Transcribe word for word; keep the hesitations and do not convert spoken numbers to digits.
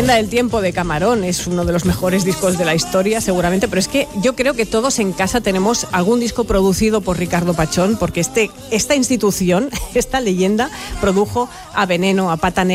Leyenda del tiempo de Camarón es uno de los mejores discos de la historia, seguramente, pero es que yo creo que todos en casa tenemos algún disco producido por Ricardo Pachón, porque este, esta institución, esta leyenda, produjo a Veneno, a Pata Negra,